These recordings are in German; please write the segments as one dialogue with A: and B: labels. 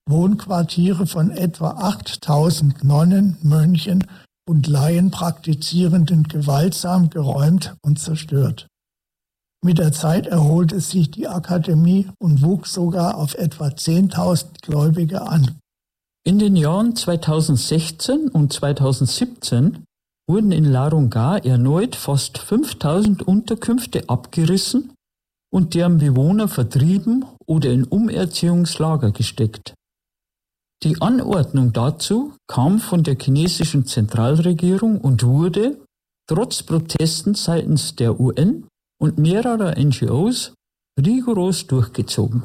A: Wohnquartiere von etwa 8000 Nonnen, Mönchen und Laienpraktizierenden gewaltsam geräumt und zerstört. Mit der Zeit erholte sich die Akademie und wuchs sogar auf etwa 10.000 Gläubige an.
B: In den Jahren 2016 und 2017 wurden in Larunga erneut fast 5.000 Unterkünfte abgerissen und deren Bewohner vertrieben oder in Umerziehungslager gesteckt. Die Anordnung dazu kam von der chinesischen Zentralregierung und wurde, trotz Protesten seitens der UN und mehrerer NGOs, rigoros durchgezogen.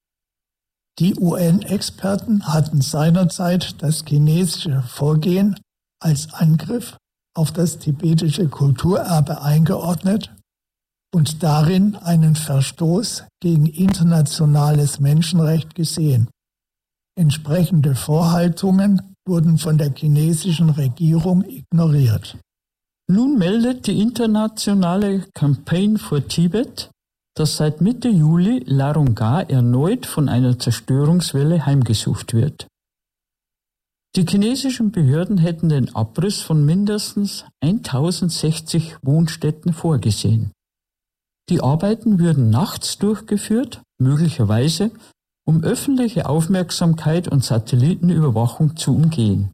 A: Die UN-Experten hatten seinerzeit das chinesische Vorgehen als Angriff auf das tibetische Kulturerbe eingeordnet und darin einen Verstoß gegen internationales Menschenrecht gesehen. Entsprechende Vorhaltungen wurden von der chinesischen Regierung ignoriert.
B: Nun meldet die internationale Campaign for Tibet, dass seit Mitte Juli Larunga erneut von einer Zerstörungswelle heimgesucht wird. Die chinesischen Behörden hätten den Abriss von mindestens 1060 Wohnstätten vorgesehen. Die Arbeiten würden nachts durchgeführt, möglicherweise um öffentliche Aufmerksamkeit und Satellitenüberwachung zu umgehen.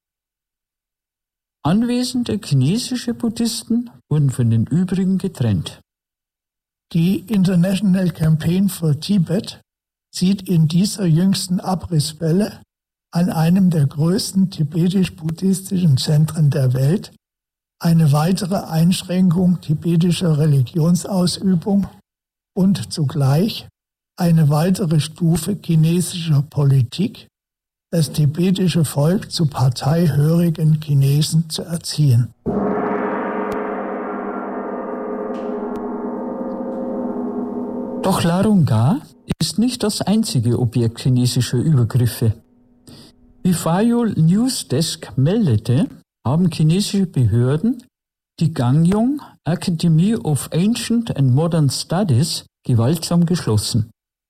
B: Anwesende chinesische Buddhisten wurden von den übrigen getrennt.
A: Die International Campaign for Tibet sieht in dieser jüngsten Abrisswelle an einem der größten tibetisch-buddhistischen Zentren der Welt eine weitere Einschränkung tibetischer Religionsausübung und zugleich eine weitere Stufe chinesischer Politik, das tibetische Volk zu parteihörigen Chinesen zu erziehen.
B: Doch Larunga ist nicht das einzige Objekt chinesischer Übergriffe. Wie Fayol News Desk meldete, haben chinesische Behörden die Gangyong Academy of Ancient and Modern Studies gewaltsam geschlossen.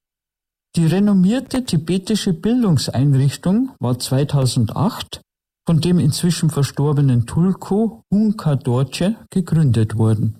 B: Die renommierte tibetische Bildungseinrichtung war 2008 von dem inzwischen verstorbenen Tulku Hungka Dorje gegründet worden.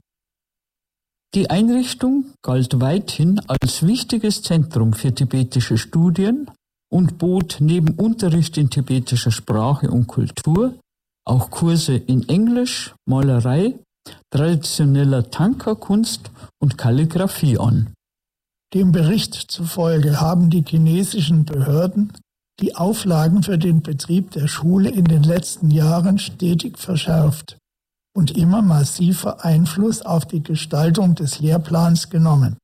B: Die Einrichtung galt weithin als wichtiges Zentrum für tibetische Studien und bot neben Unterricht in tibetischer Sprache und Kultur auch Kurse in Englisch, Malerei, traditioneller Tanka-Kunst und Kalligraphie an.
A: Dem Bericht zufolge haben die chinesischen Behörden die Auflagen für den Betrieb der Schule in den letzten Jahren stetig verschärft und immer massiver Einfluss auf die Gestaltung des Lehrplans genommen.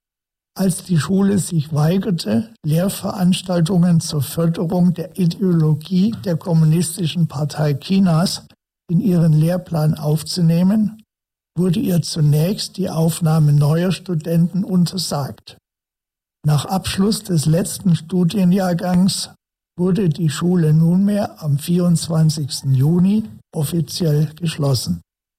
A: Als die Schule sich weigerte, Lehrveranstaltungen zur Förderung der Ideologie der Kommunistischen Partei Chinas in ihren Lehrplan aufzunehmen, wurde ihr zunächst die Aufnahme neuer Studenten untersagt. Nach Abschluss des letzten Studienjahrgangs wurde die Schule nunmehr am 24. Juni offiziell geschlossen.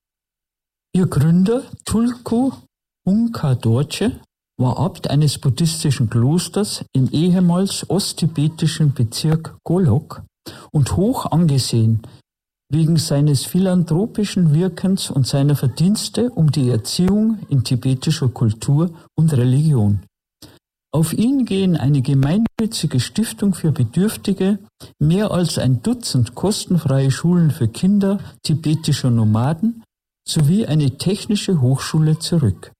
B: Ihr Gründer Tulku Hungka Dorje war Abt eines buddhistischen Klosters im ehemals osttibetischen Bezirk Golok und hoch angesehen wegen seines philanthropischen Wirkens und seiner Verdienste um die Erziehung in tibetischer Kultur und Religion. Auf ihn gehen eine gemeinnützige Stiftung für Bedürftige, mehr als ein Dutzend kostenfreie Schulen für Kinder tibetischer Nomaden sowie eine technische Hochschule zurück.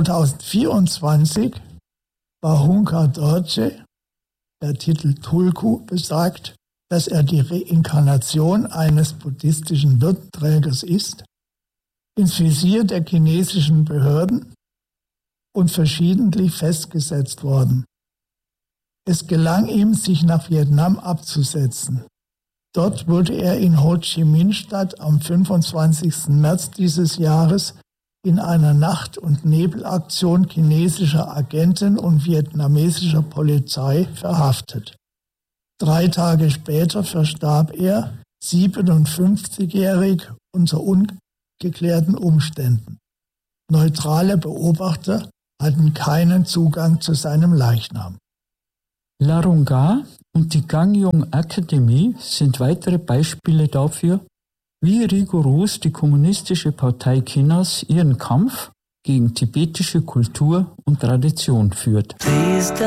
A: 2024 war Hungka Dorje, der Titel Tulku besagt, dass er die Reinkarnation eines buddhistischen Würdenträgers ist, ins Visier der chinesischen Behörden und verschiedentlich festgesetzt worden. Es gelang ihm, sich nach Vietnam abzusetzen. Dort wurde er in Ho Chi Minh-Stadt am 25. März dieses Jahres in einer Nacht- und Nebelaktion chinesischer Agenten und vietnamesischer Polizei verhaftet. 3 Tage später verstarb er, 57-jährig, unter ungeklärten Umständen. Neutrale Beobachter hatten keinen Zugang zu seinem Leichnam.
B: Larunga und die Gangneung Academy sind weitere Beispiele dafür, wie rigoros die Kommunistische Partei Chinas ihren Kampf gegen tibetische Kultur und Tradition führt.